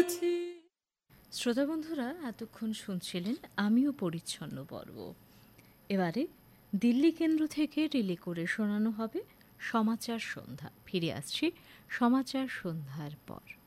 শ্রোতা বন্ধুরা, এতক্ষণ শুনছিলেন আমিও পরিচ্ছন্ন পর্ব। এবারে দিল্লি কেন্দ্র থেকে রিলে করে শোনানো হবে সমাচার সন্ধ্যা। ফিরে আসছি সমাচার সন্ধ্যার পর।